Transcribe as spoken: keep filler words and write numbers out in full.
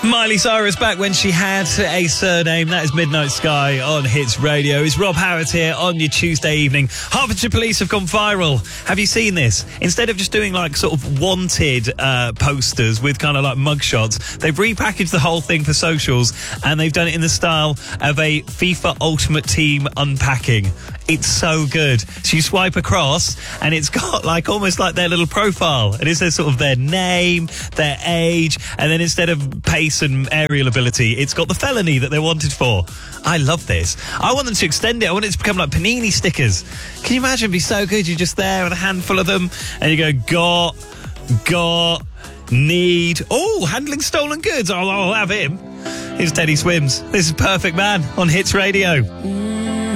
Miley Cyrus back when she had a surname. That is Midnight Sky on Hits Radio. It's Rob Howard here on your Tuesday evening. Hertfordshire Police have gone viral. Have you seen this? Instead of just doing like sort of wanted uh, posters with kind of like mugshots, they've repackaged the whole thing for socials and they've done it in the style of a FIFA Ultimate Team unpacking. It's so good. So you swipe across and it's got like almost like their little profile, and it says sort of their name, their age, and then instead of pace and aerial ability, it's got the felony that they're wanted for. I love this. I want them to extend it. I want it to become like Panini stickers. Can you imagine? It'd be so good. You're just there with a handful of them and you go, got, got, need. Oh, handling stolen goods. I'll, I'll have him. Here's Teddy Swims. This is Perfect Man on Hits Radio.